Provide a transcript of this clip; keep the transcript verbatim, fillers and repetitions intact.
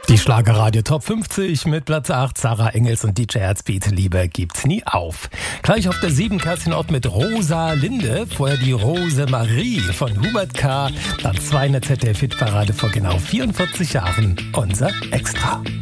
Die Schlagerradio Top fünfzig mit Platz acht, Sarah Engels und D J Herzbeat, Liebe gibt's nie auf. Gleich auf der sieben, Kerstin Ott mit Rosa Linde, vorher die Rose Marie von Hubert K., Platz zwei in der Z D F-Hitparade vor genau vierundvierzig Jahren, unser Extra.